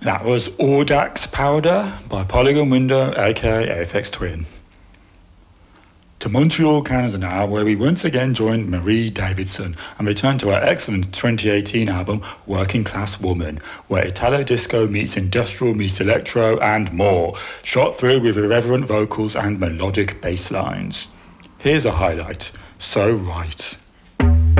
That was Audax Powder by Polygon Window, aka Aphex Twin. To Montreal, Canada now, where we once again joined Marie Davidson and returned to her excellent 2018 album, Working Class Woman, where Italo Disco meets industrial meets electro and more, shot through with irreverent vocals and melodic bass lines. Here's a highlight, So Right.